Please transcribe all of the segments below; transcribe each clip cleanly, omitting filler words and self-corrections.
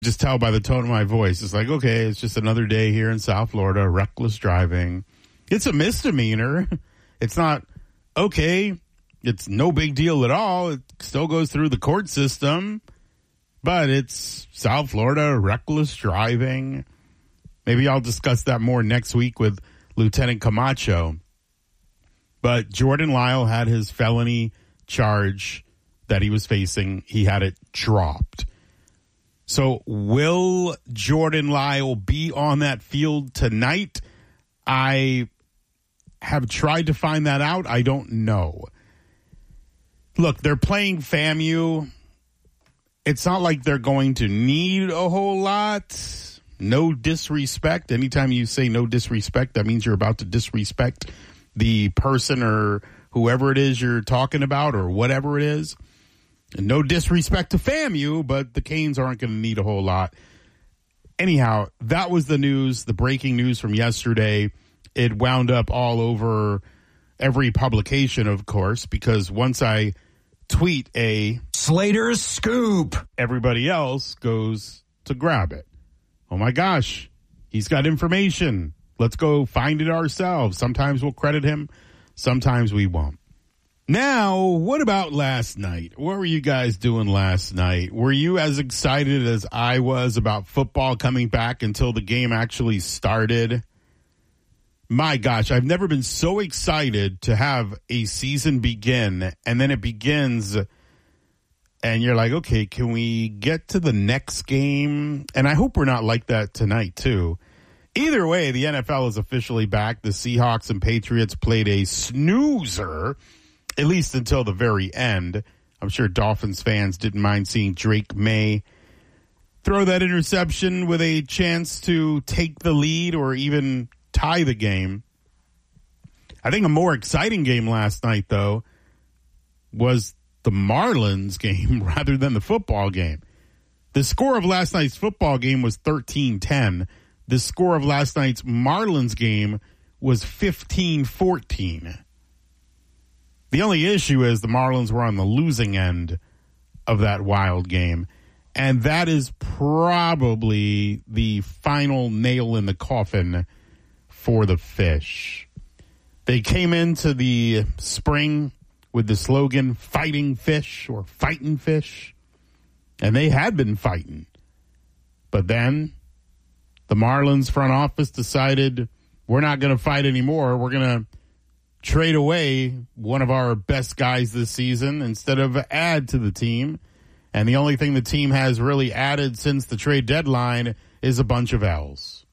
Just tell by the tone of my voice. It's like, okay, it's just another day here in South Florida, reckless driving. It's a misdemeanor. It's not, okay, it's no big deal at all. It still goes through the court system, but it's South Florida, reckless driving. Maybe I'll discuss that more next week with Lieutenant Camacho. But Jordan Lyle had his felony charge that he was facing. He had it dropped. So will Jordan Lyle be on that field tonight? I have tried to find that out. I don't know. Look, they're playing FAMU. It's not like they're going to need a whole lot. No disrespect. Anytime you say no disrespect, that means you're about to disrespect the person or whoever it is you're talking about or whatever it is. And no disrespect to FAMU, but the Canes aren't going to need a whole lot. Anyhow, that was the news, the breaking news from yesterday. It wound up all over every publication, of course, because once I tweet a Slater's Scoop, everybody else goes to grab it. Oh my gosh, he's got information. Let's go find it ourselves. Sometimes we'll credit him. Sometimes we won't. Now, what about last night? What were you guys doing last night? Were you as excited as I was about football coming back until the game actually started? My gosh, I've never been so excited to have a season begin, and then it begins, and you're like, okay, can we get to the next game? And I hope we're not like that tonight, too. Either way, the NFL is officially back. The Seahawks and Patriots played a snoozer, at least until the very end. I'm sure Dolphins fans didn't mind seeing Drake May throw that interception with a chance to take the lead or even tie the game. I think a more exciting game last night, though, was the Marlins game rather than the football game. The score of last night's football game was 13-10. The score of last night's Marlins game was 15-14. The only issue is the Marlins were on the losing end of that wild game. And that is probably the final nail in the coffin for the Fish. They came into the spring with the slogan, Fighting Fish or Fightin' Fish. And they had been fighting. But then the Marlins front office decided we're not going to fight anymore. We're going to trade away one of our best guys this season instead of add to the team. And the only thing the team has really added since the trade deadline is a bunch of L's.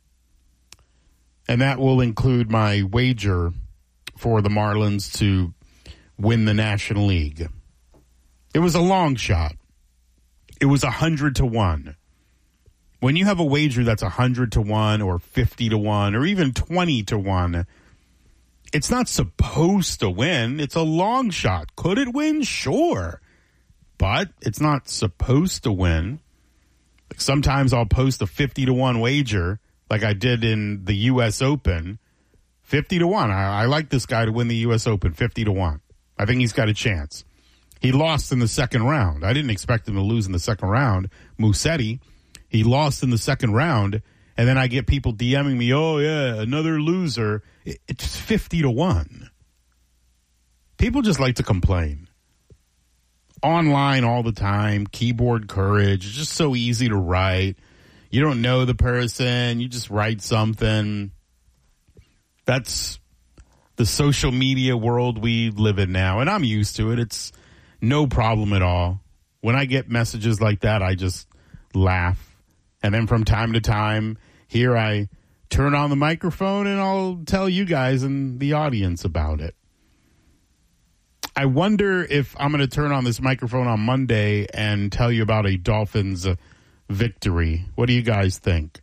And that will include my wager for the Marlins to win the National League. It was a long shot. It was 100-1. When you have a wager that's 100-1 or 50-1 or even 20-1, it's not supposed to win. It's a long shot. Could it win? Sure. But it's not supposed to win. Like sometimes I'll post a 50-1 wager like I did in the U.S. Open. 50-1. I like this guy to win the U.S. Open, 50-1. I think he's got a chance. He lost in the second round. I didn't expect him to lose in the second round. Musetti, he lost in the second round. And then I get people DMing me, oh, yeah, another loser. It's 50-1. People just like to complain. Online all the time, keyboard courage. It's just so easy to write. You don't know the person. You just write something. That's the social media world we live in now. And I'm used to it. It's no problem at all. When I get messages like that, I just laugh. And then from time to time, here I turn on the microphone and I'll tell you guys in the audience about it. I wonder if I'm going to turn on this microphone on Monday and tell you about a Dolphins victory. What do you guys think?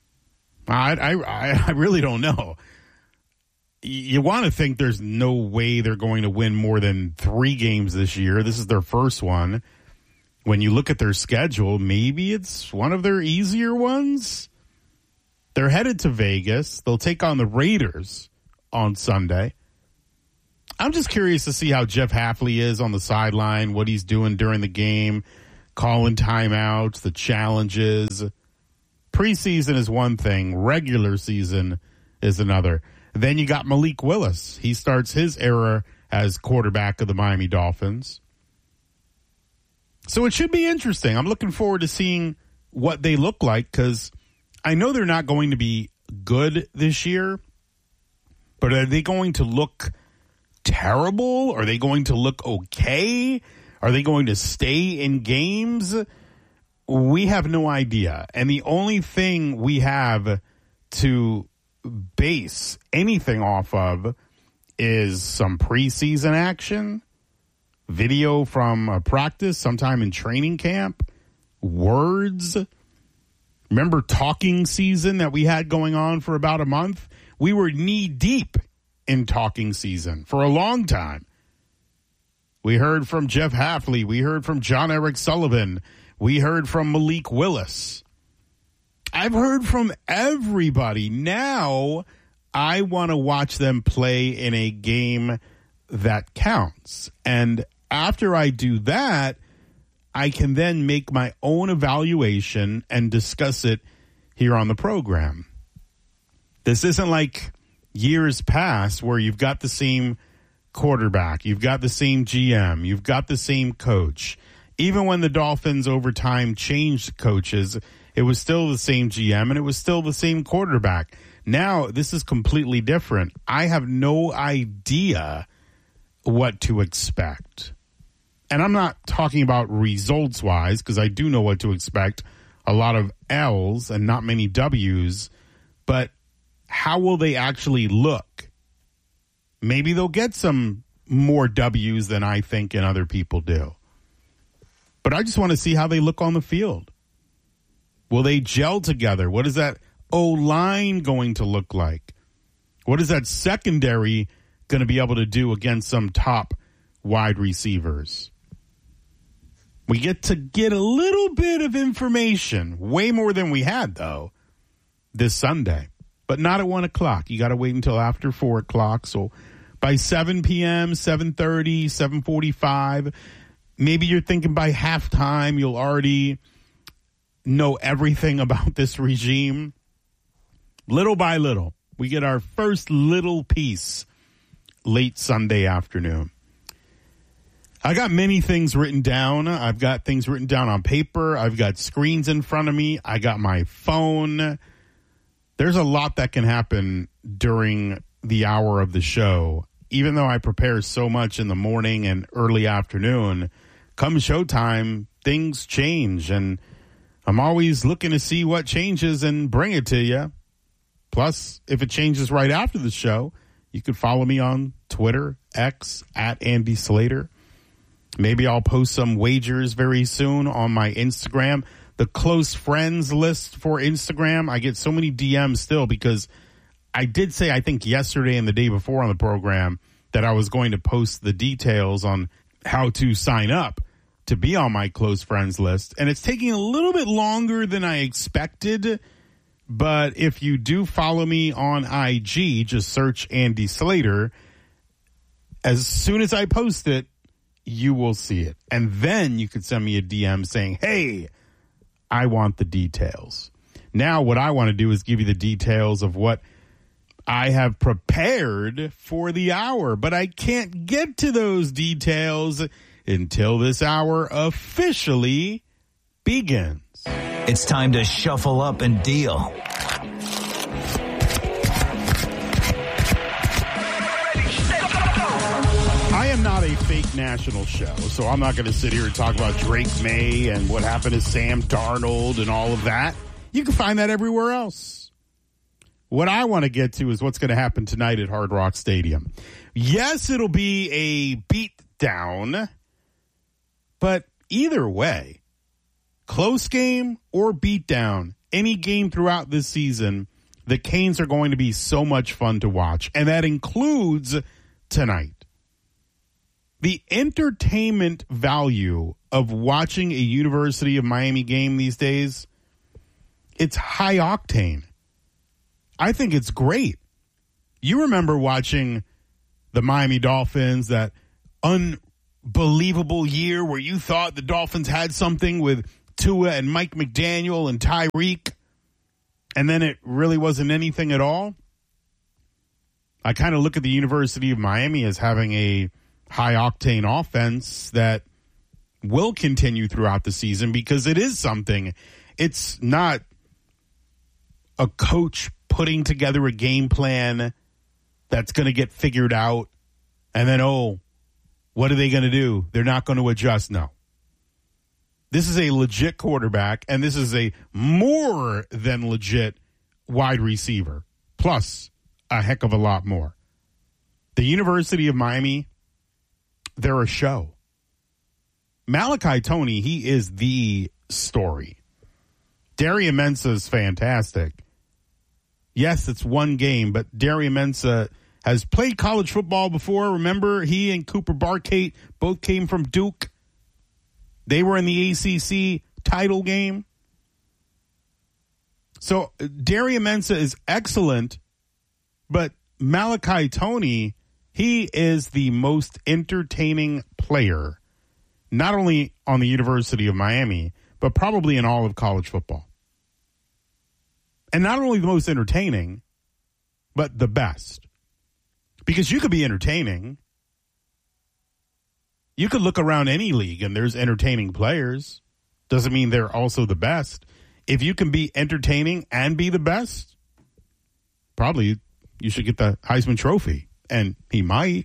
I really don't know. You want to think there's no way they're going to win more than 3 games this year. This is their first one. When you look at their schedule, maybe it's one of their easier ones. They're headed to Vegas. They'll take on the Raiders on Sunday. I'm just curious to see how Jeff Hafley is on the sideline, what he's doing during the game. calling timeouts, the challenges. Preseason is one thing. Regular season is another. Then you got Malik Willis. He starts his era as quarterback of the Miami Dolphins. So it should be interesting. I'm looking forward to seeing what they look like because I know they're not going to be good this year, but are they going to look terrible? Are they going to look okay? Are they going to stay in games? We have no idea. And the only thing we have to base anything off of is some preseason action, video from a practice sometime in training camp, words. Remember talking season that we had going on for about a month? We were knee deep in talking season for a long time. We heard from Jeff Hafley. We heard from John Eric Sullivan. We heard from Malik Willis. I've heard from everybody. Now I want to watch them play in a game that counts. And after I do that, I can then make my own evaluation and discuss it here on the program. This isn't like years past where you've got the same quarterback, you've got the same GM, you've got the same coach. Even when the Dolphins over time changed coaches, it was still the same GM and it was still the same quarterback. Now, this is completely different. I have no idea what to expect. And I'm not talking about results-wise, because I do know what to expect. A lot of L's and not many W's. But how will they actually look? Maybe they'll get some more W's than I think and other people do. But I just want to see how they look on the field. Will they gel together? What is that O-line going to look like? What is that secondary going to be able to do against some top wide receivers? We get to get a little bit of information, way more than we had, though, this Sunday. But not at 1 o'clock. You got to wait until after 4 o'clock. So by 7 p.m., 7:30, 7:45, maybe you're thinking by halftime you'll already know everything about this regime. Little by little, we get our first little piece late Sunday afternoon. I got many things written down. I've got things written down on paper. I've got screens in front of me. I got my phone. There's a lot that can happen during the hour of the show. Even though I prepare so much in the morning and early afternoon, come showtime, things change. And I'm always looking to see what changes and bring it to you. Plus, if it changes right after the show, you can follow me on Twitter, X, at Andy Slater. Maybe I'll post some wagers very soon on my Instagram. The close friends list for Instagram, I get so many DMs still because I did say, I think yesterday and the day before on the program, that I was going to post the details on how to sign up to be on my close friends list. And it's taking a little bit longer than I expected. But if you do follow me on IG, just search Andy Slater. As soon as I post it, you will see it. And then you could send me a DM saying, hey, I want the details. Now what I want to do is give you the details of what I have prepared for the hour. But I can't get to those details until this hour officially begins. It's time to shuffle up and deal. I am not a fake national show, so I'm not going to sit here and talk about Drake May and what happened to Sam Darnold and all of that. You can find that everywhere else. What I want to get to is what's going to happen tonight at Hard Rock Stadium. Yes, it'll be a beat down, but either way, close game or beat down, any game throughout this season, the Canes are going to be so much fun to watch, and that includes tonight. The entertainment value of watching a University of Miami game these days, it's high octane. I think it's great. You remember watching the Miami Dolphins, that believable year where you thought the Dolphins had something with Tua and Mike McDaniel and Tyreek, and then it really wasn't anything at all. I kind of look at the University of Miami as having a high-octane offense that will continue throughout the season because it is something. It's not a coach putting together a game plan that's going to get figured out and then, what are they going to do? They're not going to adjust. No. This is a legit quarterback, and this is a more than legit wide receiver, plus a heck of a lot more. The University of Miami, they're a show. Malachi Toney, he is the story. Darian Mensah is fantastic. Yes, it's one game, but Darian Mensah has played college football before. Remember, he and Cooper Barkate both came from Duke. They were in the ACC title game. So Darian Mensah is excellent, but Malachi Toney, he is the most entertaining player, not only on the University of Miami, but probably in all of college football. And not only the most entertaining, but the best. Because you could be entertaining. You could look around any league and there's entertaining players. Doesn't mean they're also the best. If you can be entertaining and be the best, probably you should get the Heisman Trophy. And he might.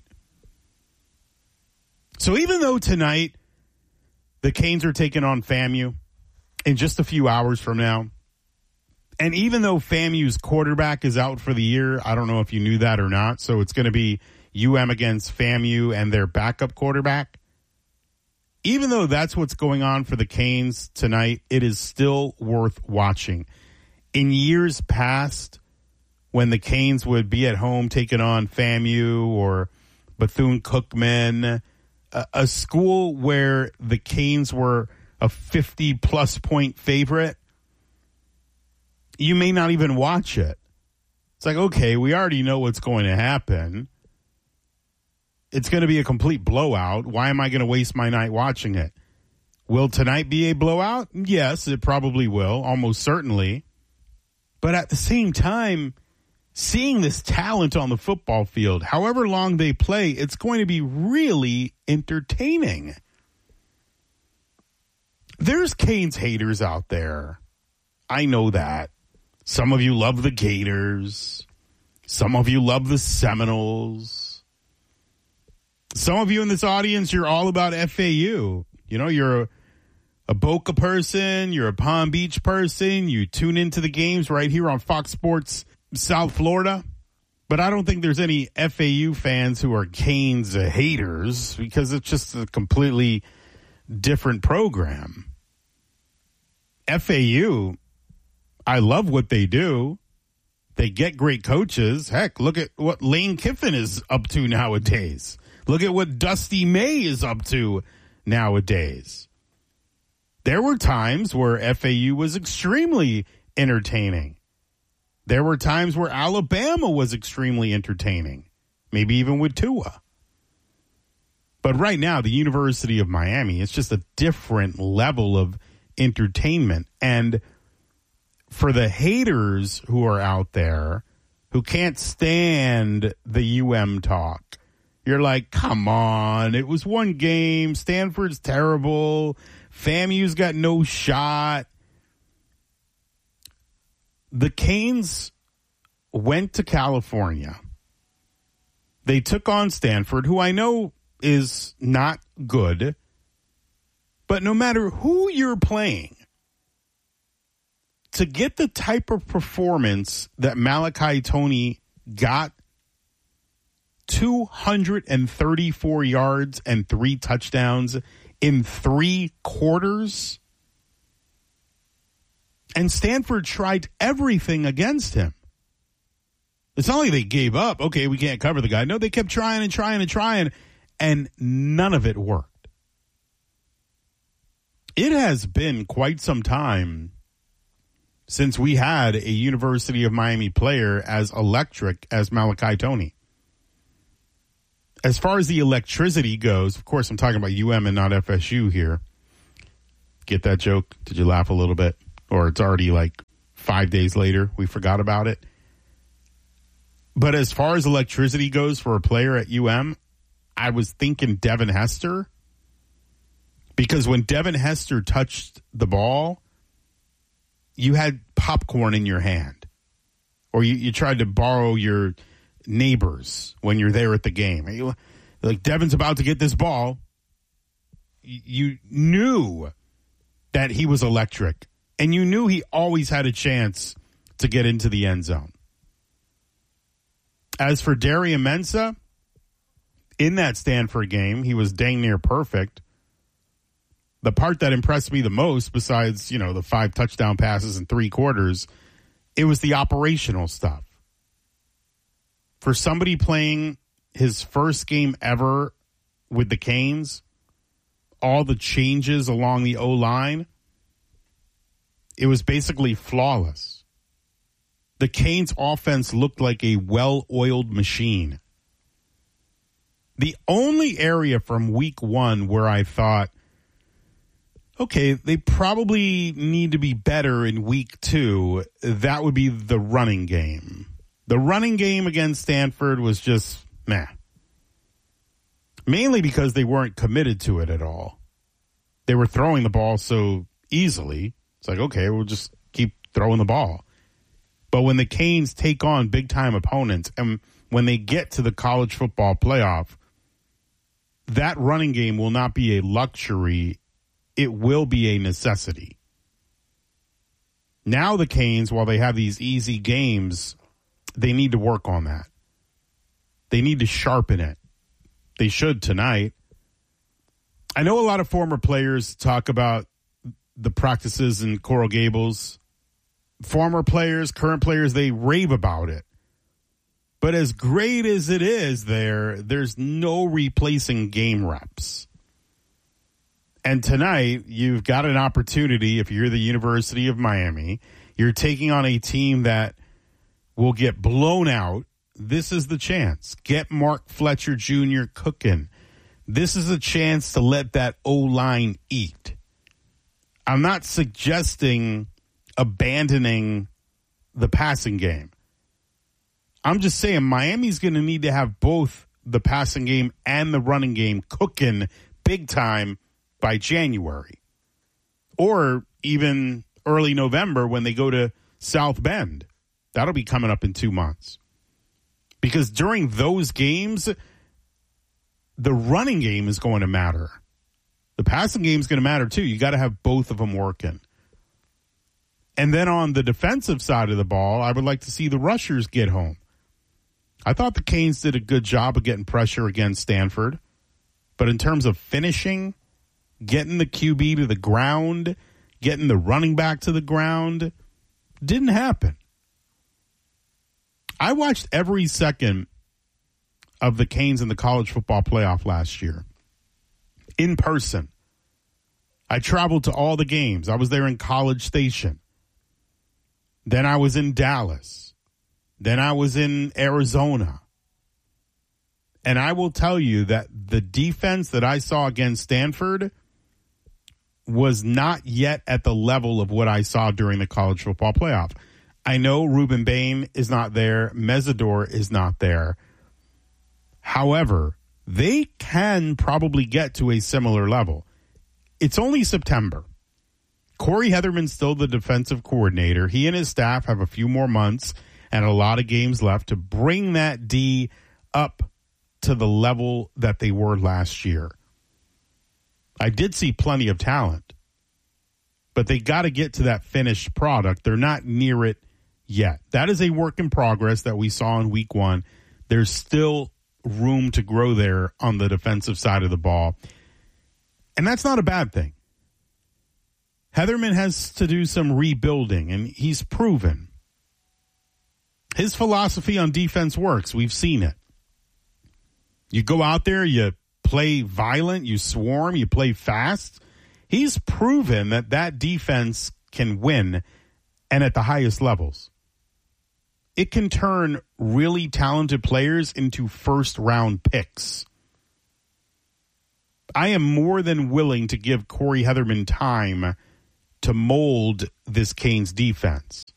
So even though tonight the Canes are taking on FAMU in just a few hours from now, and even though FAMU's quarterback is out for the year, I don't know if you knew that or not, so it's going to be UM against FAMU and their backup quarterback. Even though that's what's going on for the Canes tonight, it is still worth watching. In years past, when the Canes would be at home taking on FAMU or Bethune-Cookman, a school where the Canes were a 50-plus point favorite, you may not even watch it. It's like, okay, we already know what's going to happen. It's going to be a complete blowout. Why am I going to waste my night watching it? Will tonight be a blowout? Yes, it probably will, almost certainly. But at the same time, seeing this talent on the football field, however long they play, it's going to be really entertaining. There's Canes haters out there. I know that. Some of you love the Gators. Some of you love the Seminoles. Some of you in this audience, you're all about FAU. You know, you're a Boca person. You're a Palm Beach person. You tune into the games right here on Fox Sports South Florida. But I don't think there's any FAU fans who are Canes haters because it's just a completely different program. FAU, I love what they do. They get great coaches. Heck, look at what Lane Kiffin is up to nowadays. Look at what Dusty May is up to nowadays. There were times where FAU was extremely entertaining. There were times where Alabama was extremely entertaining, maybe even with Tua. But right now, the University of Miami, it's just a different level of entertainment. And for the haters who are out there who can't stand the UM talk, you're like, come on, it was one game. Stanford's terrible. FAMU's got no shot. The Canes went to California. They took on Stanford, who I know is not good. But no matter who you're playing, to get the type of performance that Malachi Toney got, 234 yards and 3 touchdowns in 3 quarters. And Stanford tried everything against him. It's not like they gave up. Okay, we can't cover the guy. No, they kept trying and trying and trying, and none of it worked. It has been quite some time since we had a University of Miami player as electric as Malachi Toney. As far as the electricity goes, of course, I'm talking about UM and not FSU here. Get that joke? Did you laugh a little bit? Or it's already like 5 days later. We forgot about it. But as far as electricity goes for a player at UM, I was thinking Devin Hester. Because when Devin Hester touched the ball, you had popcorn in your hand. Or you tried to borrow your neighbors when you're there at the game. Like, Devin's about to get this ball. You knew that he was electric. And you knew he always had a chance to get into the end zone. As for Darian Mensah, in that Stanford game, he was dang near perfect. The part that impressed me the most, besides, the 5 touchdown passes in 3 quarters, it was the operational stuff. For somebody playing his first game ever with the Canes, all the changes along the O-line, it was basically flawless. The Canes offense looked like a well-oiled machine. The only area from week 1 where I thought, okay, they probably need to be better in week 2, that would be the running game. The running game against Stanford was just meh. Mainly because they weren't committed to it at all. They were throwing the ball so easily. It's like, okay, we'll just keep throwing the ball. But when the Canes take on big-time opponents and when they get to the college football playoff, that running game will not be a luxury. It will be a necessity. Now the Canes, while they have these easy games, they need to work on that. They need to sharpen it. They should tonight. I know a lot of former players talk about the practices in Coral Gables. Former players, current players, they rave about it. But as great as it is there's no replacing game reps. And tonight, you've got an opportunity, if you're the University of Miami, you're taking on a team that will get blown out. This is the chance. Get Mark Fletcher Jr. cooking. This is a chance to let that O-line eat. I'm not suggesting abandoning the passing game. I'm just saying Miami's going to need to have both the passing game and the running game cooking big time by January. Or even early November when they go to South Bend. That'll be coming up in 2 months. Because during those games, the running game is going to matter. The passing game is going to matter too. You got to have both of them working. And then on the defensive side of the ball, I would like to see the rushers get home. I thought the Canes did a good job of getting pressure against Stanford. But in terms of finishing, getting the QB to the ground, getting the running back to the ground, didn't happen. I watched every second of the Canes in the college football playoff last year in person. I traveled to all the games. I was there in College Station. Then I was in Dallas. Then I was in Arizona. And I will tell you that the defense that I saw against Stanford was not yet at the level of what I saw during the college football playoff. I know Ruben Bain is not there. Mesidor is not there. However, they can probably get to a similar level. It's only September. Corey Heatherman's still the defensive coordinator. He and his staff have a few more months and a lot of games left to bring that D up to the level that they were last year. I did see plenty of talent, but they got to get to that finished product. They're not near it yet. That is a work in progress that we saw in week 1. There's still room to grow there on the defensive side of the ball. And that's not a bad thing. Heatherman has to do some rebuilding, and he's proven. His philosophy on defense works. We've seen it. You go out there, you play violent, you swarm, you play fast. He's proven that that defense can win, and at the highest levels. It can turn really talented players into first-round picks. I am more than willing to give Corey Heatherman time to mold this Canes defense.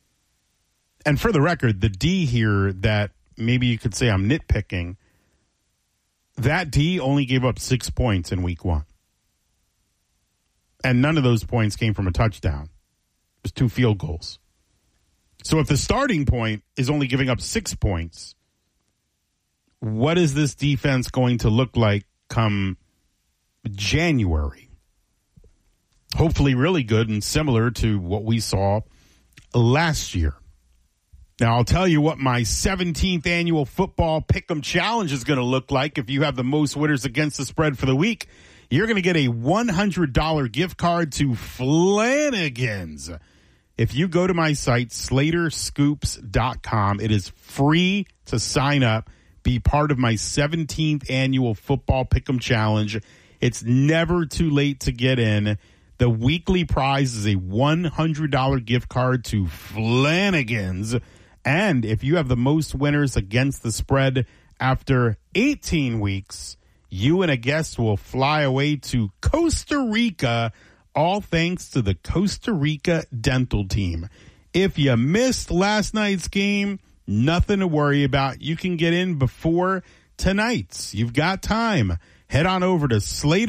And for the record, the D here that maybe you could say I'm nitpicking, that D only gave up 6 points in week 1. And none of those points came from a touchdown. It was 2 field goals. So if the starting point is only giving up 6 points, what is this defense going to look like come January? Hopefully really good and similar to what we saw last year. Now, I'll tell you what my 17th annual football pick'em challenge is going to look like. If you have the most winners against the spread for the week, you're going to get a $100 gift card to Flanagan's. If you go to my site, SlaterScoops.com, it is free to sign up, be part of my 17th annual football pick'em challenge. It's never too late to get in. The weekly prize is a $100 gift card to Flanagan's. And if you have the most winners against the spread after 18 weeks, you and a guest will fly away to Costa Rica, all thanks to the Costa Rica dental team. If you missed last night's game, nothing to worry about. You can get in before tonight's. You've got time. Head on over to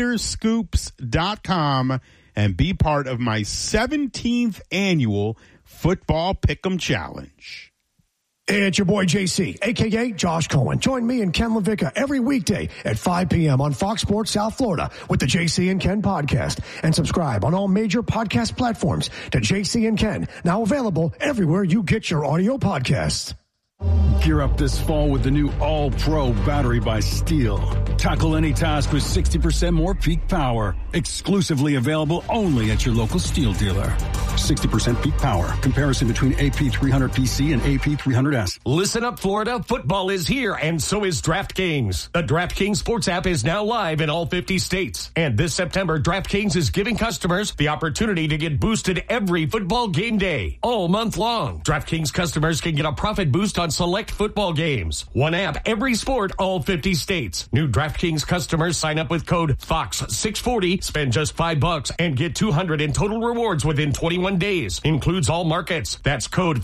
SlaterScoops.com and be part of my 17th annual Football Pick'em Challenge. Hey, it's your boy JC, a.k.a. Josh Cohen. Join me and Ken LaVicka every weekday at 5 p.m. on Fox Sports South Florida with the JC and Ken podcast. And subscribe on all major podcast platforms to JC and Ken, now available everywhere you get your audio podcasts. Gear up this fall with the new All-Pro battery by Steel. Tackle any task with 60% more peak power. Exclusively available only at your local Steel dealer. 60% peak power. Comparison between AP300PC and AP300S. Listen up, Florida. Football is here, and so is DraftKings. The DraftKings Sports app is now live in all 50 states. And this September, DraftKings is giving customers the opportunity to get boosted every football game day, all month long. DraftKings customers can get a profit boost on select football games. One app, every sport, all 50 states. New DraftKings customers sign up with code FOX640, spend just $5 and get $200 in total rewards within 21 days. Includes all markets. That's code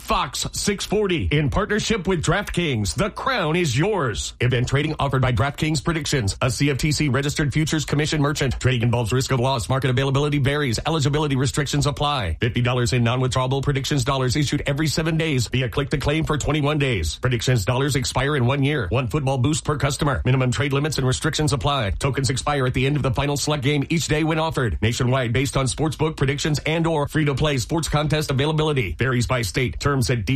FOX640 in partnership with DraftKings. The crown is yours. Event trading offered by DraftKings Predictions, a CFTC registered futures commission merchant. Trading involves risk of loss. Market availability varies. Eligibility restrictions apply. $50 in non-withdrawable predictions dollars issued every 7 days via click to claim for 21 days. Predictions dollars expire in 1 year. One football boost per customer. Minimum trade limits and restrictions apply. Tokens expire at the end of the final select game each day when offered. Nationwide based on sportsbook predictions and or free-to-play sports contest availability. Varies by state. Terms at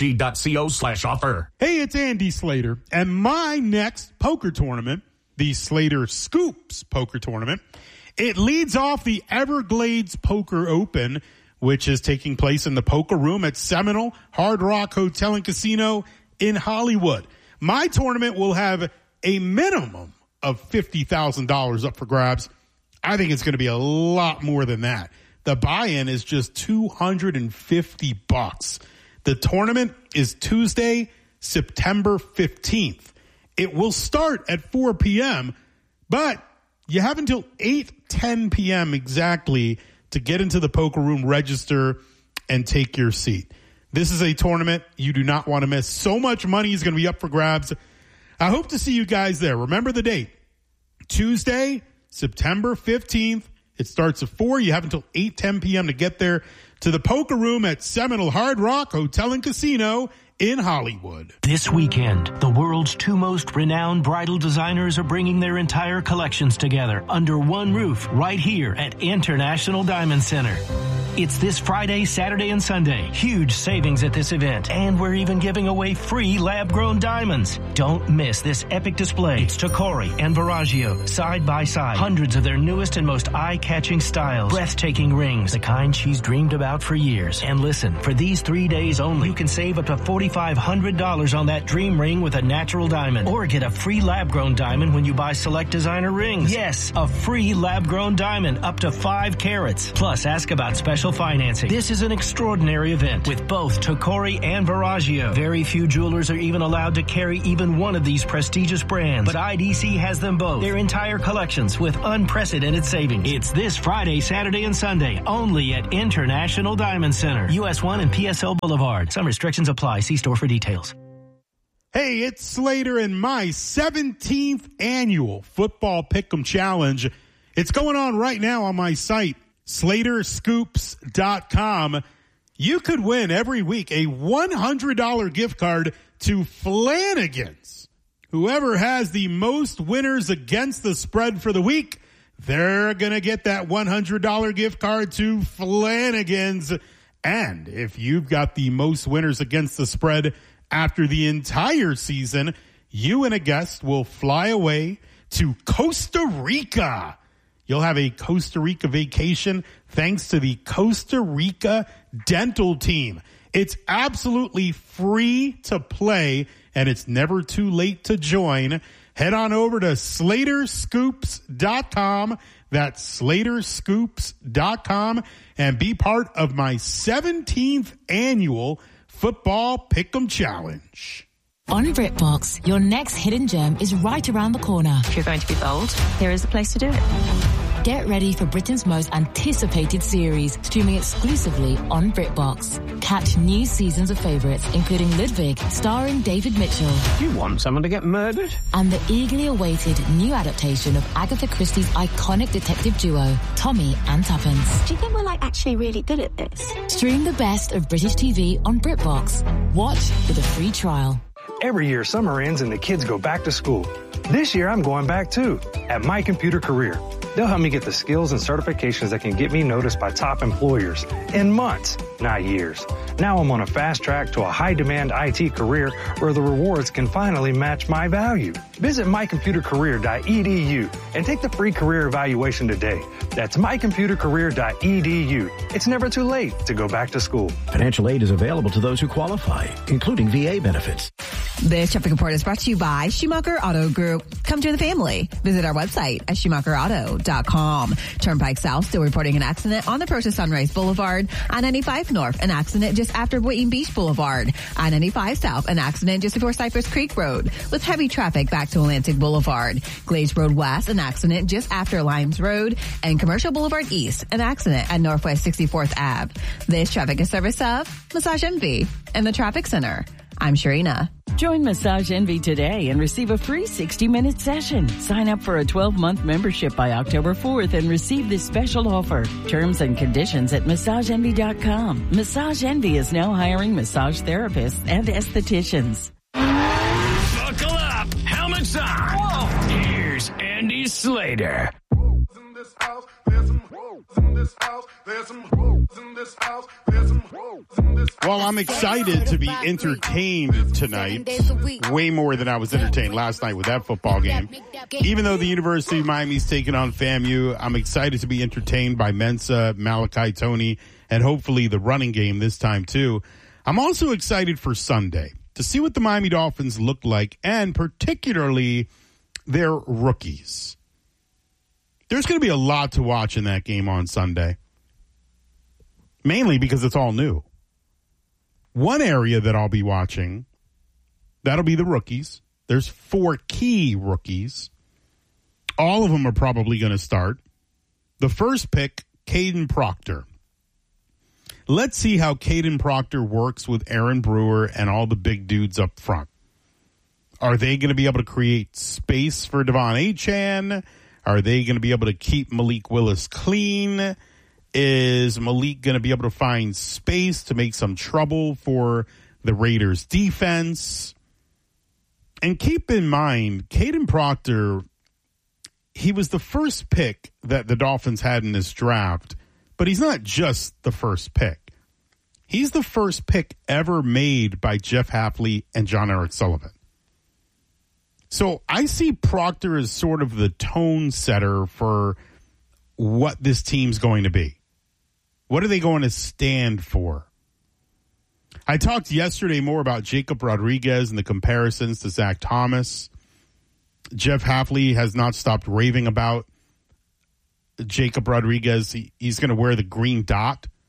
dkng.co/offer. Hey, it's Andy Slater. And my next poker tournament, the Slater Scoops Poker Tournament, it leads off the Everglades Poker Open, which is taking place in the Poker Room at Seminole Hard Rock Hotel and Casino in Hollywood. My tournament will have a minimum of $50,000 up for grabs. I think it's going to be a lot more than that. The buy-in is just $250. The tournament is Tuesday, September 15th. It will start at 4 p.m., but you have until 8:10 p.m. exactly to get into the Poker Room, register, and take your seat. This is a tournament you do not want to miss. So much money is going to be up for grabs. I hope to see you guys there. Remember the date, Tuesday, September 15th. It starts at 4. You have until 8:10 p.m. to get there to the Poker Room at Seminole Hard Rock Hotel and Casino in Hollywood. This weekend, the world's two most renowned bridal designers are bringing their entire collections together under one roof right here at International Diamond Center. It's this Friday, Saturday, and Sunday. Huge savings at this event. And we're even giving away free lab-grown diamonds. Don't miss this epic display. It's Tacori and Verragio, side by side. Hundreds of their newest and most eye-catching styles. Breathtaking rings, the kind she's dreamed about for years. And listen, for these 3 days only, you can save up to $4,500 on that dream ring with a natural diamond. Or get a free lab-grown diamond when you buy select designer rings. Yes, a free lab-grown diamond up to 5 carats. Plus, ask about special special financing. This is an extraordinary event with both Tacori and Veragio. Very few jewelers are even allowed to carry even one of these prestigious brands, but IDC has them both. Their entire collections with unprecedented savings. It's this Friday, Saturday, and Sunday only at International Diamond Center, US 1 and PSL Boulevard. Some restrictions apply. See store for details. Hey, it's Slater and my 17th annual Football Pick'em Challenge. It's going on right now on my site, SlaterScoops.com. You could win every week a $100 gift card to Flanagan's. Whoever has the most winners against the spread for the week, they're going to get that $100 gift card to Flanagan's. And if you've got the most winners against the spread after the entire season, you and a guest will fly away to Costa Rica. You'll have a Costa Rica vacation thanks to the Costa Rica Dental Team. It's absolutely free to play, and it's never too late to join. Head on over to SlaterScoops.com. That's SlaterScoops.com, and be part of my 17th annual Football Pick'em Challenge. On BritBox, your next hidden gem is right around the corner. If you're going to be bold, here is the place to do it. Get ready for Britain's most anticipated series, streaming exclusively on BritBox. Catch new seasons of favourites, including Ludwig, starring David Mitchell. You want someone to get murdered? And the eagerly awaited new adaptation of Agatha Christie's iconic detective duo, Tommy and Tuppence. Do you think we're actually really good at this? Stream the best of British TV on BritBox. Watch with a free trial. Every year, summer ends and the kids go back to school. This year, I'm going back too, at My Computer Career. They'll help me get the skills and certifications that can get me noticed by top employers in months, not years. Now I'm on a fast track to a high-demand IT career where the rewards can finally match my value. Visit mycomputercareer.edu and take the free career evaluation today. That's mycomputercareer.edu. It's never too late to go back to school. Financial aid is available to those who qualify, including VA benefits. This traffic report is brought to you by Schumacher Auto Group. Come join the family. Visit our website at SchumacherAuto.com. Turnpike South still reporting an accident on the approach to Sunrise Boulevard. I-95 North, an accident just after Boynton Beach Boulevard. I-95 South, an accident just before Cypress Creek Road with heavy traffic back to Atlantic Boulevard. Glades Road West, an accident just after Limes Road. And Commercial Boulevard East, an accident at Northwest 64th Ave. This traffic is service of Massage Envy and the Traffic Center. I'm Sharina. Join Massage Envy today and receive a free 60-minute session. Sign up for a 12-month membership by October 4th and receive this special offer. Terms and conditions at MassageEnvy.com. Massage Envy is now hiring massage therapists and estheticians. Buckle up. Helmets on. Whoa. Here's Andy Slater. Well, I'm excited to be entertained tonight, way more than I was entertained last night with that football game. Even though the University of Miami's taking on FAMU, I'm excited to be entertained by Mensa, Malachi Tony, and hopefully the running game this time too. I'm also excited for Sunday to see what the Miami Dolphins look like, and particularly their rookies. There's going to be a lot to watch in that game on Sunday, mainly because it's all new. One area that I'll be watching, that'll be the rookies. There's 4 key rookies. All of them are probably going to start. The first pick, Caden Proctor. Let's see how Caden Proctor works with Aaron Brewer and all the big dudes up front. Are they going to be able to create space for Devon Achane? Are they going to be able to keep Malik Willis clean? Is Malik going to be able to find space to make some trouble for the Raiders defense? And keep in mind, Caden Proctor, he was the first pick that the Dolphins had in this draft, but he's not just the first pick. He's the first pick ever made by Jeff Hafley and John Eric Sullivan. So I see Proctor as sort of the tone setter for what this team's going to be. What are they going to stand for? I talked yesterday more about Jacob Rodriguez and the comparisons to Zach Thomas. Jeff Hafley has not stopped raving about Jacob Rodriguez. He's going to wear the green dot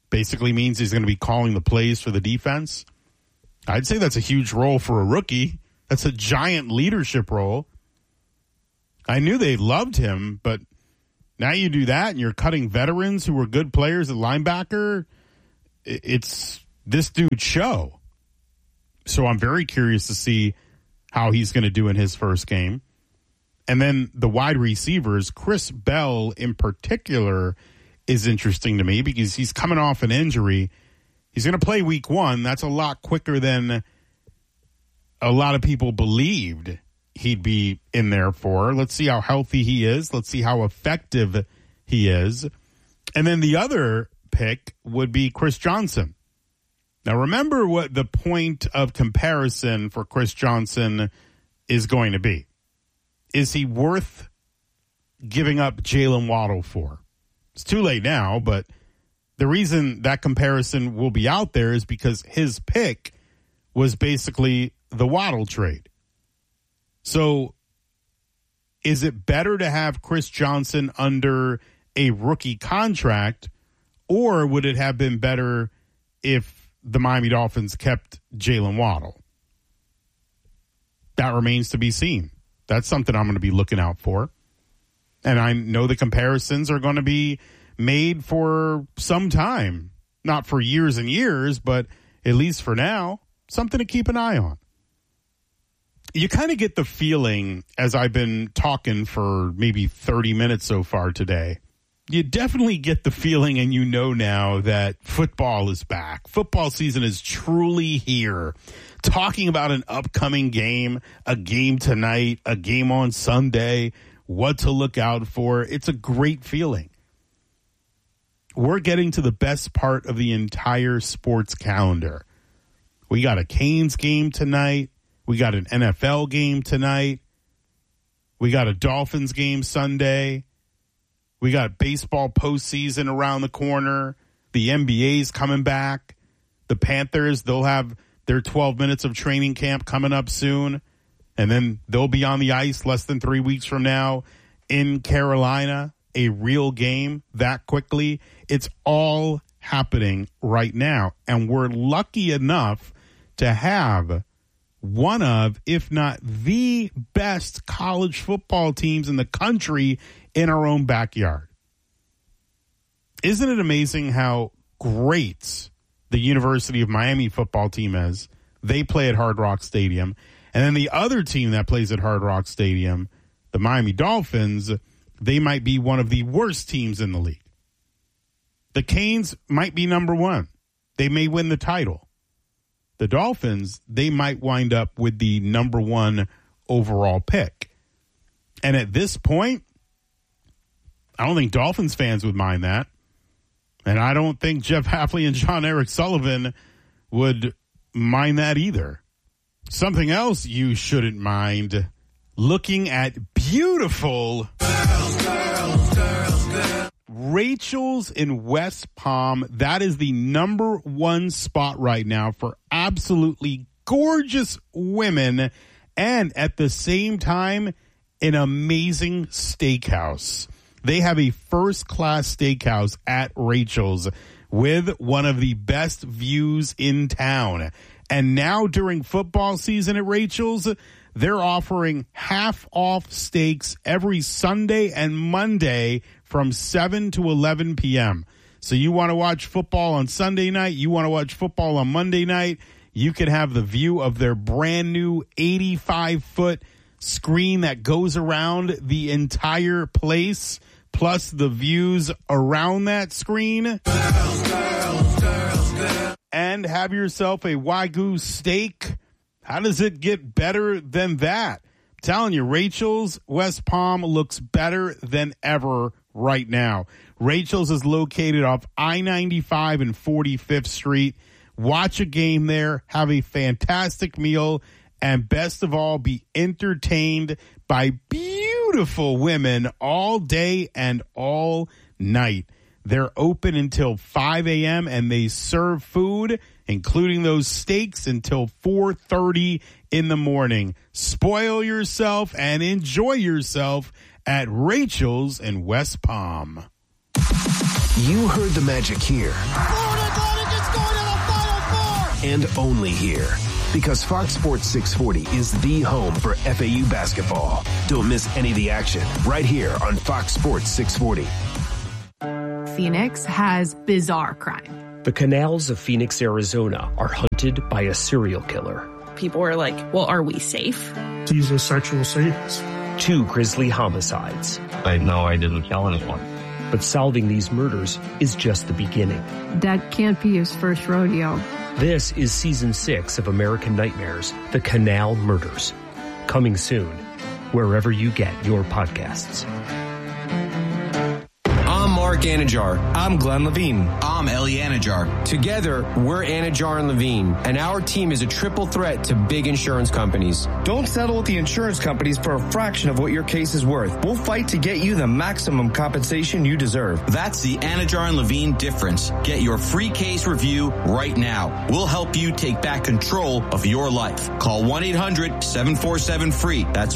Basically means he's going to be calling the plays for the defense. I'd say that's a huge role for a rookie. That's a giant leadership role. I knew they loved him, but now you do that and you're cutting veterans who were good players at linebacker. It's this dude's show. So I'm very curious to see how he's going to do in his first game. And then the wide receivers, Chris Bell in particular, is interesting to me because he's coming off an injury. He's going to play week 1. That's a lot quicker than a lot of people believed he'd be in there for. Let's see how healthy he is. Let's see how effective he is. And then the other pick would be Chris Johnson. Now, remember what the point of comparison for Chris Johnson is going to be. Is he worth giving up Jalen Waddle for? It's too late now, but the reason that comparison will be out there is because his pick was basically the Waddle trade. So is it better to have Chris Johnson under a rookie contract, or would it have been better if the Miami Dolphins kept Jalen Waddle? That remains to be seen. That's something I'm going to be looking out for. And I know the comparisons are going to be made for some time. Not for years and years, but at least for now, something to keep an eye on. You kind of get the feeling, as I've been talking for maybe 30 minutes so far today, you definitely get the feeling, and you know now, that football is back. Football season is truly here. Talking about an upcoming game, a game tonight, a game on Sunday, what to look out for. It's a great feeling. We're getting to the best part of the entire sports calendar. We got a Canes game tonight. We got an NFL game tonight. We got a Dolphins game Sunday. We got baseball postseason around the corner. The NBA's coming back. The Panthers, they'll have their 12 minutes of training camp coming up soon. And then they'll be on the ice less than 3 weeks from now in Carolina. A real game that quickly. It's all happening right now. And we're lucky enough to have one of, if not the best college football teams in the country in our own backyard. Isn't it amazing how great the University of Miami football team is? They play at Hard Rock Stadium. And then the other team that plays at Hard Rock Stadium, the Miami Dolphins, they might be one of the worst teams in the league. The Canes might be number 1. They may win the title. The Dolphins, they might wind up with the number 1 overall pick. And at this point, I don't think Dolphins fans would mind that. And I don't think Jeff Hafley and John Eric Sullivan would mind that either. Something else you shouldn't mind, looking at beautiful Rachel's in West Palm. That is the number 1 spot right now for absolutely gorgeous women, and at the same time, an amazing steakhouse. They have a first-class steakhouse at Rachel's with one of the best views in town. And now during football season at Rachel's, they're offering half-off steaks every Sunday and Monday from 7 to 11 p.m. So you want to watch football on Sunday night, you want to watch football on Monday night, you can have the view of their brand new 85-foot screen that goes around the entire place, plus the views around that screen. And have yourself a Wagyu steak. How does it get better than that? I'm telling you, Rachel's West Palm looks better than ever right now. Rachel's is located off I-95 and 45th Street. Watch a game there, have a fantastic meal, and best of all, be entertained by beautiful women all day and all night. They're open until 5 a.m. and they serve food, including those steaks, until 4:30 in the morning. Spoil yourself and enjoy yourself at Rachel's in West Palm. You heard the magic here. and only here. Because Fox Sports 640 is the home for FAU basketball. Don't miss any of the action right here on Fox Sports 640. Phoenix has bizarre crime. The canals of Phoenix, Arizona are hunted by a serial killer. People are like, well, are we safe? He's a sexual sadist. 2 grisly homicides. I know I didn't kill anyone. But solving these murders is just the beginning. That can't be his first rodeo. This is Season 6 of American Nightmares, The Canal Murders. Coming soon, wherever you get your podcasts. I'm Mark Anajar. I'm Glenn Levine. I'm Ellie Anajar. Together, we're Anajar and Levine, and our team is a triple threat to big insurance companies. Don't settle with the insurance companies for a fraction of what your case is worth. We'll fight to get you the maximum compensation you deserve. That's the Anajar and Levine difference. Get your free case review right now. We'll help you take back control of your life. Call 1-800-747-FREE. That's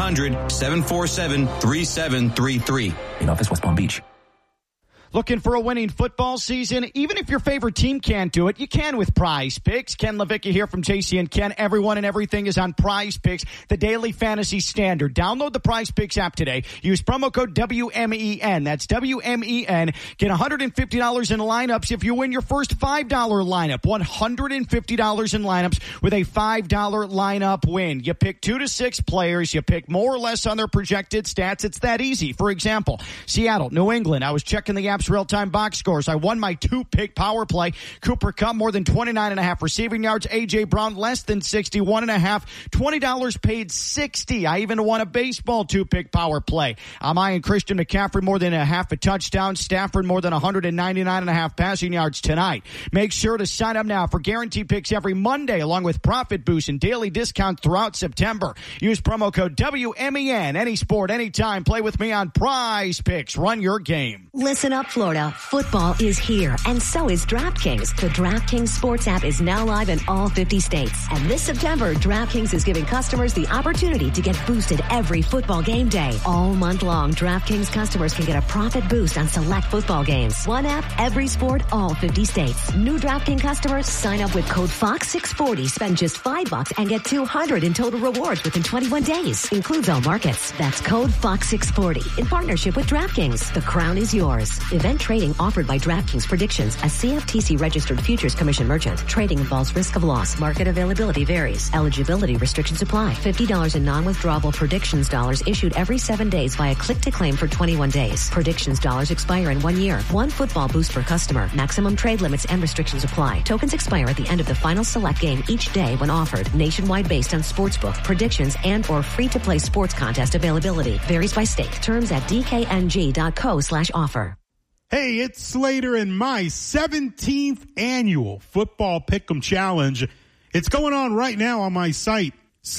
1-800-747-3733. In office, West Palm Beach. Looking for a winning football season? Even if your favorite team can't do it, you can with Prize Picks. Ken Levicka here from JC and Ken. Everyone and everything is on Prize Picks, the daily fantasy standard. Download the Prize Picks app today. Use promo code WMEN. That's WMEN. Get $150 in lineups if you win your first $5 lineup. $150 in lineups with a $5 lineup win. You pick 2 to 6 players. You pick more or less on their projected stats. It's that easy. For example, Seattle, New England. I was checking the app's real-time box scores. I won my 2-pick power play. Cooper Kupp, more than 29.5 receiving yards. A.J. Brown, less than 61.5. $20 paid $60. I even won a baseball 2-pick power play. I'm eyeing Christian McCaffrey, more than a half a touchdown. Stafford, more than 199.5 passing yards tonight. Make sure to sign up now for guaranteed picks every Monday, along with profit boosts and daily discounts throughout September. Use promo code WMEN. Any sport, anytime. Play with me on Prize Picks. Run your game. Listen up, Florida. Football is here, and so is DraftKings. The DraftKings Sports app is now live in all 50 states. And this September, DraftKings is giving customers the opportunity to get boosted every football game day. All month long, DraftKings customers can get a profit boost on select football games. One app, every sport, all 50 states. New DraftKings customers sign up with code FOX640. Spend just $5 and get $200 in total rewards within 21 days. Includes all markets. That's code FOX640 in partnership with DraftKings. The crown is yours. Event trading offered by DraftKings Predictions, a CFTC registered futures commission merchant. Trading involves risk of loss. Market availability varies. Eligibility restrictions apply. $50 in non-withdrawable Predictions dollars issued every 7 days via click to claim for 21 days. Predictions dollars expire in 1 year. 1 football boost per customer. Maximum trade limits and restrictions apply. Tokens expire at the end of the final select game each day when offered. Nationwide based on sportsbook, predictions, and or free-to-play sports contest availability. Varies by state. Terms at dkng.co/offer. Hey, it's Slater and my 17th annual Football Pick'em Challenge. It's going on right now on my site,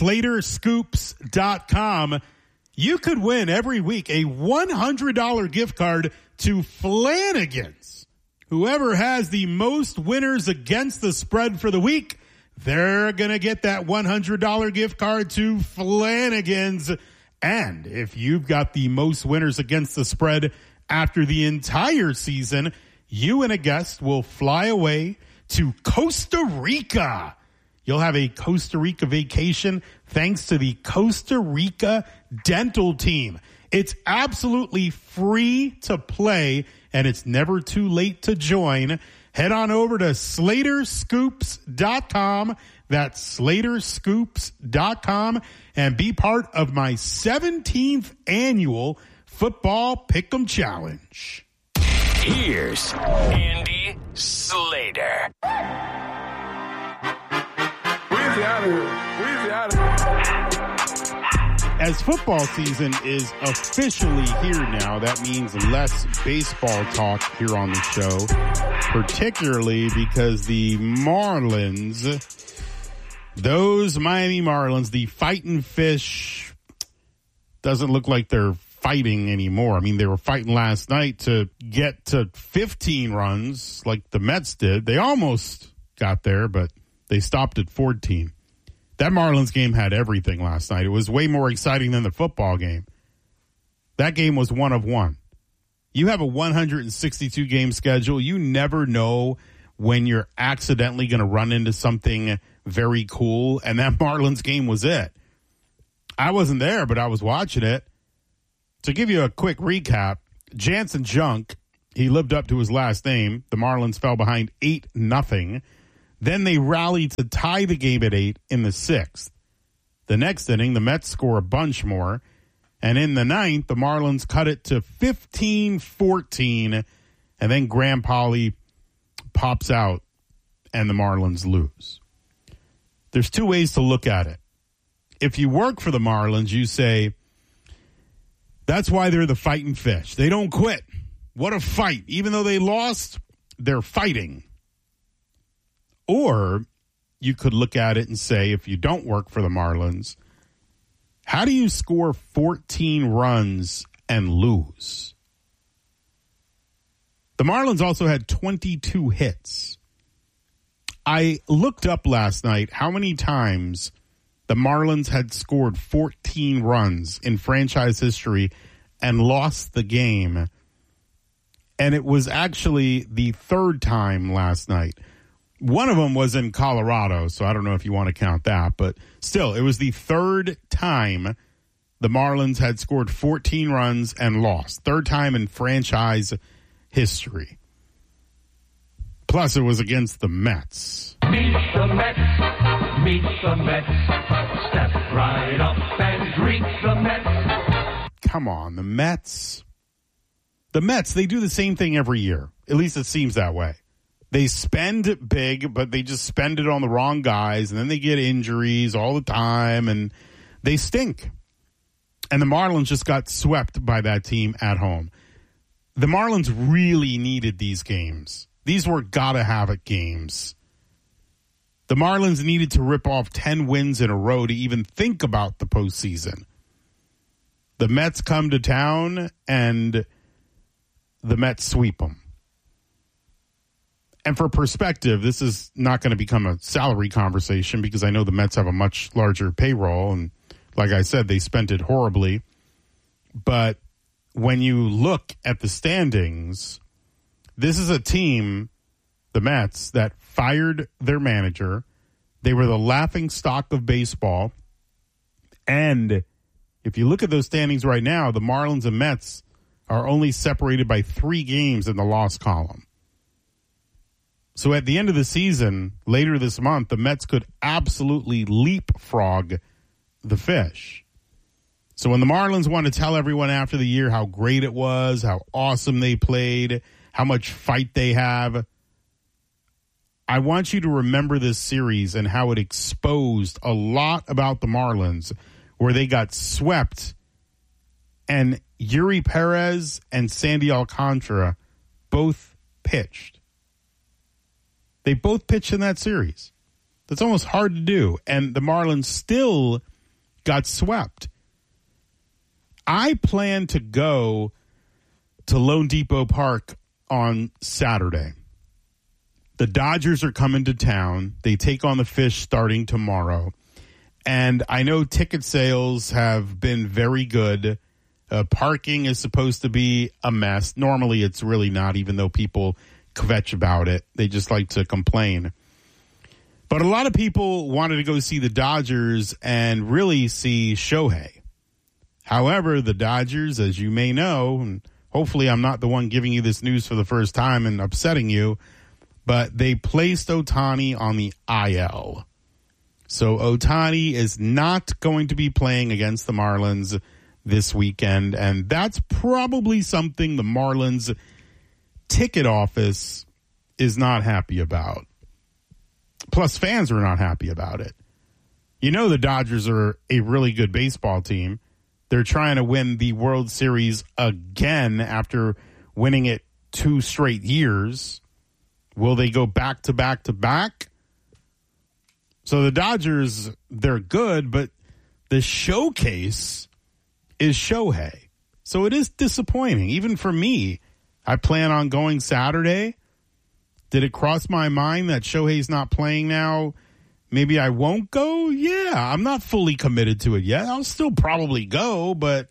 SlaterScoops.com. You could win every week a $100 gift card to Flanagan's. Whoever has the most winners against the spread for the week, they're going to get that $100 gift card to Flanagan's. And if you've got the most winners against the spread after the entire season, you and a guest will fly away to Costa Rica. You'll have a Costa Rica vacation thanks to the Costa Rica Dental Team. It's absolutely free to play, and it's never too late to join. Head on over to SlaterScoops.com. That's SlaterScoops.com, and be part of my 17th annual Football Pick'em Challenge. Here's Andy Slater. Weezy out of here. As football season is officially here now, that means less baseball talk here on the show, particularly because the Marlins, those Miami Marlins, the Fightin' Fish, doesn't look like they're fighting anymore. I mean, they were fighting last night to get to 15 runs like the Mets did. They almost got there, but they stopped at 14. That Marlins game had everything last night. It was way more exciting than the football game. That game was 1 of 1. You have a 162 game schedule. You never know when you're accidentally going to run into something very cool, and that Marlins game was it. I wasn't there, but I was watching it. To give you a quick recap, Jansen Junk, he lived up to his last name. The Marlins fell behind 8-0. Then they rallied to tie the game at 8 in the 6th. The next inning, the Mets score a bunch more. And in the 9th, the Marlins cut it to 15-14. And then Graham Pauley pops out and the Marlins lose. There's two ways to look at it. If you work for the Marlins, you say, that's why they're the fighting fish. They don't quit. What a fight. Even though they lost, they're fighting. Or you could look at it and say, if you don't work for the Marlins, how do you score 14 runs and lose? The Marlins also had 22 hits. I looked up last night how many times the Marlins had scored 14 runs in franchise history and lost the game. And it was actually the third time last night. One of them was in Colorado, so I don't know if you want to count that. But still, it was the third time the Marlins had scored 14 runs and lost. Third time in franchise history. Plus, it was against the Mets. Meet the Mets. Meet the Mets. Step right up and greet the Mets. Come on, the Mets. The Mets, they do the same thing every year. At least it seems that way. They spend big, but they just spend it on the wrong guys, and then they get injuries all the time, and they stink. And the Marlins just got swept by that team at home. The Marlins really needed these games. These were gotta-have-it games. The Marlins needed to rip off 10 wins in a row to even think about the postseason. The Mets come to town, and the Mets sweep them. And for perspective, this is not going to become a salary conversation because I know the Mets have a much larger payroll. And like I said, they spent it horribly. But when you look at the standings, this is a team, the Mets, that fired their manager. They were the laughing stock of baseball. And if you look at those standings right now, the Marlins and Mets are only separated by 3 games in the loss column. So at the end of the season, later this month, the Mets could absolutely leapfrog the fish. So when the Marlins want to tell everyone after the year how great it was, how awesome they played, how much fight they have, I want you to remember this series and how it exposed a lot about the Marlins, where they got swept and Yuri Perez and Sandy Alcantara both pitched. They both pitched in that series. That's almost hard to do. And the Marlins still got swept. I plan to go to Lone Depot Park on Saturday. The Dodgers are coming to town. They take on the Fish starting tomorrow. And I know ticket sales have been very good. Parking is supposed to be a mess. Normally it's really not, even though people kvetch about it. They just like to complain. But a lot of people wanted to go see the Dodgers and really see Shohei. However, the Dodgers, as you may know, and hopefully I'm not the one giving you this news for the first time and upsetting you, but they placed Ohtani on the IL. So Ohtani is not going to be playing against the Marlins this weekend, and that's probably something the Marlins ticket office is not happy about. Plus, fans are not happy about it. You know the Dodgers are a really good baseball team. They're trying to win the World Series again after winning it 2 straight years. Will they go back to back to back? So the Dodgers, they're good, but the showcase is Shohei. So it is disappointing, even for me. I plan on going Saturday. Did it cross my mind that Shohei's not playing now? Maybe I won't go? Yeah, I'm not fully committed to it yet. I'll still probably go, but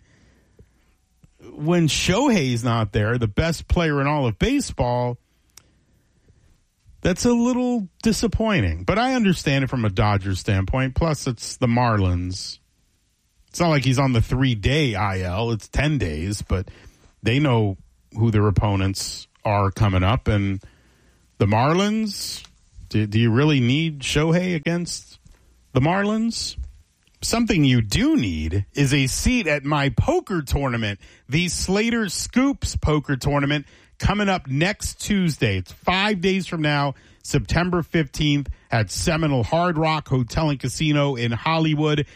when Shohei's not there, the best player in all of baseball, That's a little disappointing, but I understand it from a Dodgers standpoint. Plus, it's the Marlins. It's not like he's on the 3-day IL. It's 10 days, but they know who their opponents are coming up. And the Marlins, do you really need Shohei against the Marlins? Something you do need is a seat at my poker tournament, the Slater Scoops poker tournament, coming up next Tuesday. It's 5 days from now, September 15th at Seminole Hard Rock Hotel and Casino in Hollywood.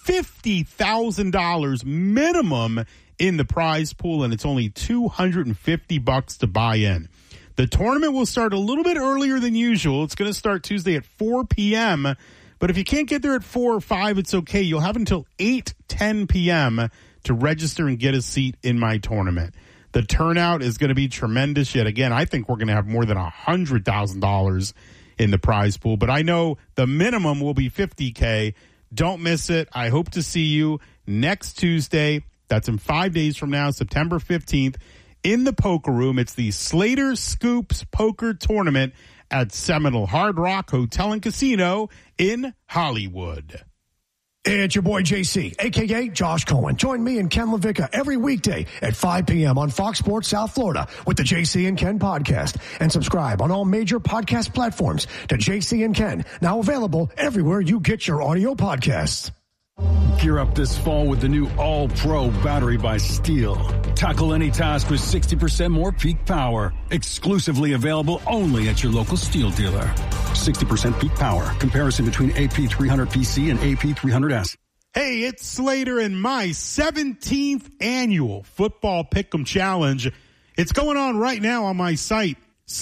$50,000 minimum in the prize pool, and it's only $250 to buy in. The tournament will start a little bit earlier than usual. It's going to start Tuesday at 4 p.m., but if you can't get there at 4 or 5, it's okay. You'll have until 8:10 p.m. to register and get a seat in my tournament. The turnout is going to be tremendous. Yet again, I think we're going to have more than $100,000 in the prize pool, but I know the minimum will be $50K. Don't miss it. I hope to see you next Tuesday. That's in 5 days from now, September 15th, in the poker room. It's the Slater Scoops Poker Tournament at Seminole Hard Rock Hotel and Casino in Hollywood. It's your boy JC, a.k.a. Josh Cohen. Join me and Ken LaVicka every weekday at 5 p.m. on Fox Sports South Florida with the JC and Ken podcast. And subscribe on all major podcast platforms to JC and Ken, now available everywhere you get your audio podcasts. Gear up this fall with the new All-Pro battery by Steel. Tackle any task with 60% more peak power. Exclusively available only at your local Steel dealer. 60% peak power. Comparison between AP300PC and AP300S. Hey, it's Slater and my 17th annual Football Pick'em Challenge. It's going on right now on my site,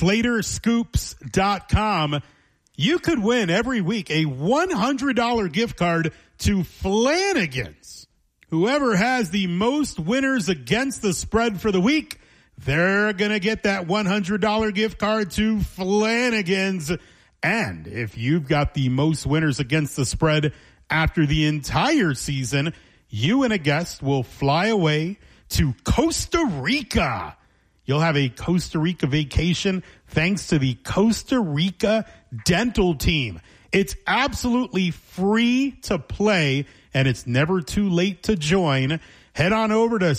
SlaterScoops.com. You could win every week a $100 gift card to Flanagan's. Whoever has the most winners against the spread for the week, they're going to get that $100 gift card to Flanagan's. And if you've got the most winners against the spread after the entire season, you and a guest will fly away to Costa Rica. You'll have a Costa Rica vacation thanks to the Costa Rica Dental Team. It's absolutely free to play, and it's never too late to join. Head on over to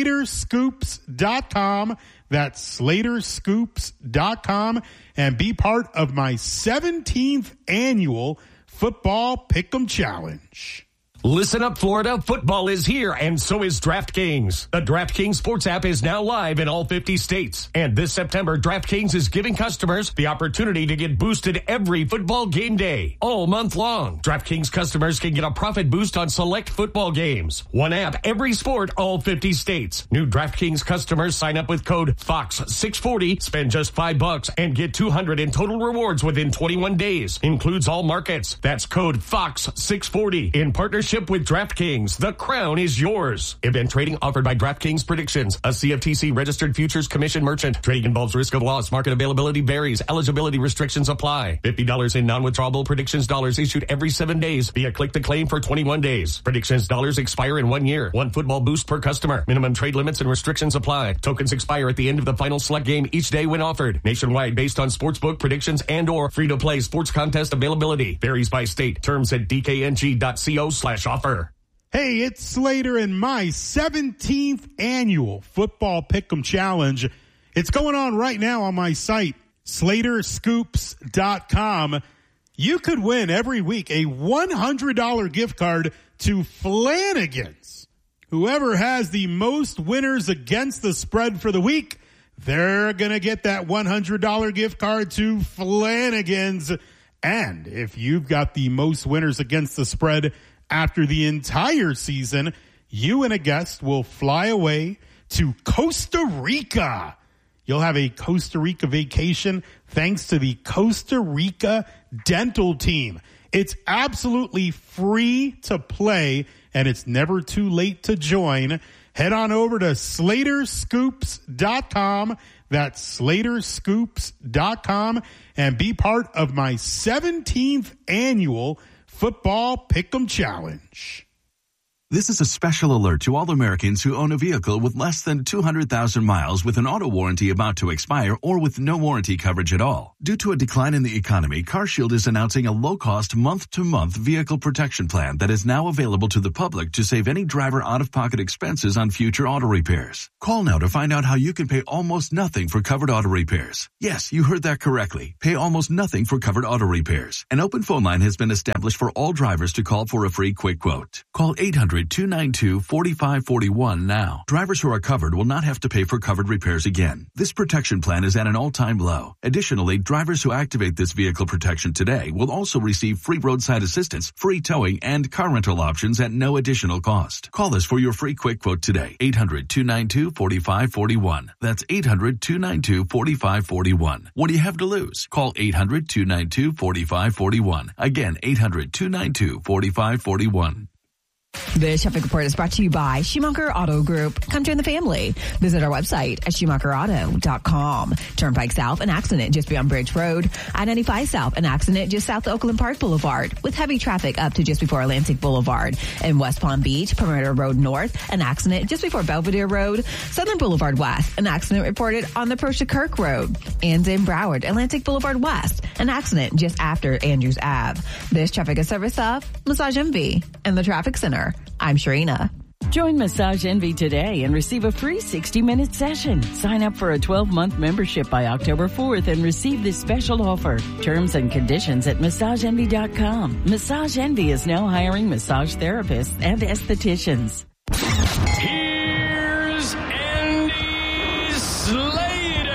SlaterScoops.com. That's SlaterScoops.com, and be part of my 17th annual Football Pick'em Challenge. Listen up, Florida. Football is here, and so is DraftKings. The DraftKings Sports app is now live in all 50 states. And this September, DraftKings is giving customers the opportunity to get boosted every football game day, all month long. DraftKings customers can get a profit boost on select football games. One app, every sport, all 50 states. New DraftKings customers sign up with code FOX640, spend just $5, and get $200 in total rewards within 21 days. Includes all markets. That's code FOX640 in partnership with DraftKings. The crown is yours. Event trading offered by DraftKings Predictions, a CFTC registered futures commission merchant. Trading involves risk of loss. Market availability varies. Eligibility restrictions apply. $50 in non-withdrawable Predictions dollars issued every 7 days via click to claim for 21 days. Predictions dollars expire in 1 year. One football boost per customer. Minimum trade limits and restrictions apply. Tokens expire at the end of the final select game each day when offered. Nationwide based on sportsbook predictions and or free-to-play sports contest availability. Varies by state. Terms at dkng.co/offer. Hey, it's Slater and my 17th annual Football Pick'em Challenge. It's going on right now on my site, SlaterScoops.com. You could win every week a $100 gift card to Flanagan's. Whoever has the most winners against the spread for the week, they're going to get that $100 gift card to Flanagan's. And if you've got the most winners against the spread after the entire season, you and a guest will fly away to Costa Rica. You'll have a Costa Rica vacation thanks to the Costa Rica Dental Team. It's absolutely free to play, and it's never too late to join. Head on over to SlaterScoops.com. That's SlaterScoops.com, and be part of my 17th annual Football Pick'em Challenge. This is a special alert to all Americans who own a vehicle with less than 200,000 miles with an auto warranty about to expire or with no warranty coverage at all. Due to a decline in the economy, CarShield is announcing a low-cost month-to-month vehicle protection plan that is now available to the public to save any driver out-of-pocket expenses on future auto repairs. Call now to find out how you can pay almost nothing for covered auto repairs. Yes, you heard that correctly. Pay almost nothing for covered auto repairs. An open phone line has been established for all drivers to call for a free quick quote. Call 800-292-4541 now. Drivers who are covered will not have to pay for covered repairs again. This protection plan is at an all-time low. Additionally, drivers who activate this vehicle protection today will also receive free roadside assistance, free towing, and car rental options at no additional cost. Call us for your free quick quote today. 800-292-4541. That's 800-292-4541. What do you have to lose? Call 800-292-4541. Again, 800-292-4541. This traffic report is brought to you by Schumacher Auto Group. Come join the family. Visit our website at SchumacherAuto.com. Turnpike South, an accident just beyond Bridge Road. I-95 South, an accident just south of Oakland Park Boulevard with heavy traffic up to just before Atlantic Boulevard. In West Palm Beach, Perimeter Road North, an accident just before Belvedere Road. Southern Boulevard West, an accident reported on the approach to Kirk Road. And in Broward, Atlantic Boulevard West, an accident just after Andrews Ave. This traffic is service of Massage Envy and the Traffic Center. I'm Sharina. Join Massage Envy today and receive a free 60-minute session. Sign up for a 12-month membership by October 4th and receive this special offer. Terms and conditions at MassageEnvy.com. Massage Envy is now hiring massage therapists and estheticians. Here's Andy Slater.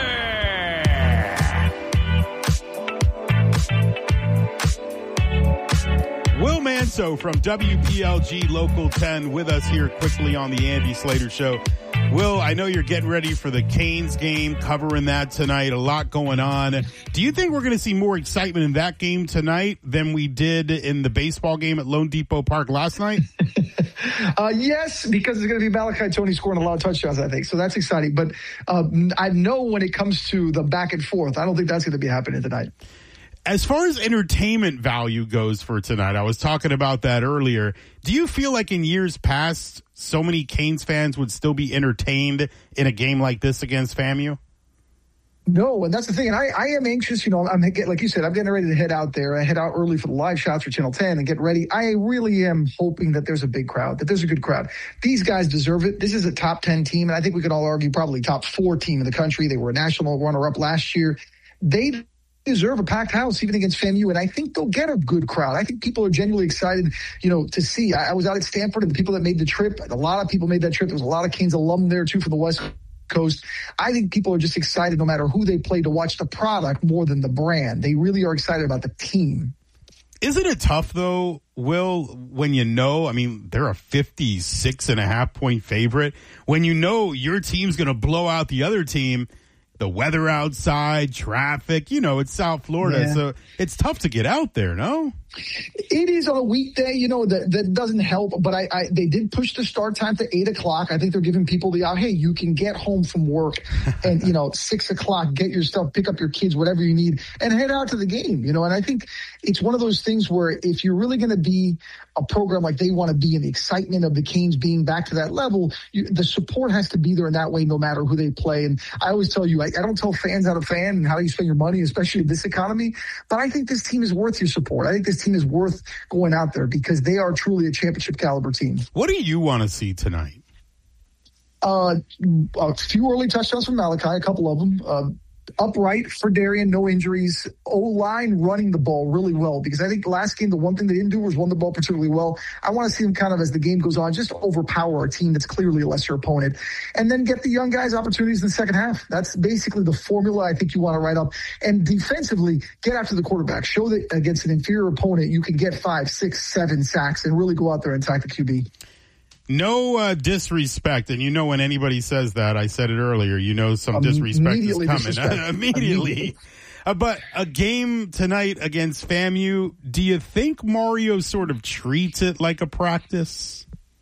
Will Manso from WPLG Local 10 with us here quickly on the Andy Slater Show. Will, I know you're getting ready for the Canes game, covering that tonight. A lot going on. Do you think we're going to see more excitement in that game tonight than we did in the baseball game at Lone Depot Park last night? Yes, because it's going to be Malachi Tony scoring a lot of touchdowns, I think. So that's exciting. But I know when it comes to the back and forth, I don't think that's going to be happening tonight. As far as entertainment value goes for tonight, I was talking about that earlier. Do you feel like in years past, so many Canes fans would still be entertained in a game like this against FAMU? No, and that's the thing. And I am anxious. You know, like you said, I'm getting ready to head out there. I head out early for the live shots for Channel 10 and get ready. I really am hoping that there's a big crowd, that there's a good crowd. These guys deserve it. This is a top 10 team, and I think we could all argue probably top 4 team in the country. They were a national runner-up last year. They deserve a packed house even against FAMU, and I think they'll get a good crowd. I think people are genuinely excited, you know, to see. I was out at Stanford, and the people that made the trip, a lot of people made that trip. There was a lot of Canes alum there too for the West Coast. I think people are just excited no matter who they play to watch the product more than the brand. They really are excited about the team. Isn't it tough though, Will, when you know, I mean, they're a 56.5 point favorite. When you know your team's going to blow out the other team, the weather outside, traffic, you know, it's South Florida. Yeah. So it's tough to get out there, no? It is on a weekday, you know, that doesn't help. But they did push the start time to 8 o'clock. I think they're giving people hey, you can get home from work and, 6 o'clock, get your stuff, pick up your kids, whatever you need, and head out to the game, you know. And I think it's one of those things where if you're really going to be a program like they want to be and the excitement of the Canes being back to that level, the support has to be there in that way no matter who they play. And I always tell you, I don't tell fans how to fan and how you spend your money, especially in this economy, but I think this team is worth your support. I think this team is worth going out there because they are truly a championship caliber team. What do you want to see tonight? A few early touchdowns from Malachi, a couple of them. Upright for Darian, no injuries. O-line running the ball really well because I think last game, the one thing they didn't do was run the ball particularly well. I want to see them kind of, as the game goes on, just overpower a team that's clearly a lesser opponent and then get the young guys opportunities in the second half. That's basically the formula I think you want to write up. And defensively, get after the quarterback. Show that against an inferior opponent, you can get 5, 6, 7 sacks and really go out there and attack the QB. No disrespect, and when anybody says that, I said it earlier, some disrespect is coming. Immediately. But a game tonight against FAMU, do you think Mario sort of treats it like a practice?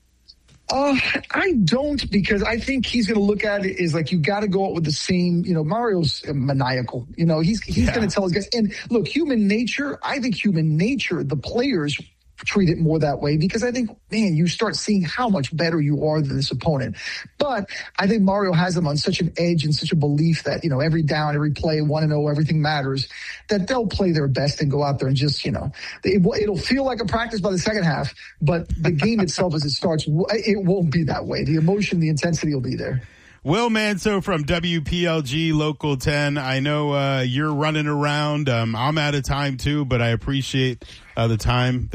I don't, because I think he's going to look at it as like, you got to go out with the same, Mario's maniacal, he's going to tell his guys. And look, human nature, the players treat it more that way, because I think, man, you start seeing how much better you are than this opponent. But I think Mario has them on such an edge and such a belief that, every down, every play, 1-0, everything matters, that they'll play their best and go out there and just, it'll feel like a practice by the second half, but the game itself as it starts, it won't be that way. The emotion, the intensity will be there. Will Manso from WPLG Local 10. I know you're running around. I'm out of time too, but I appreciate the time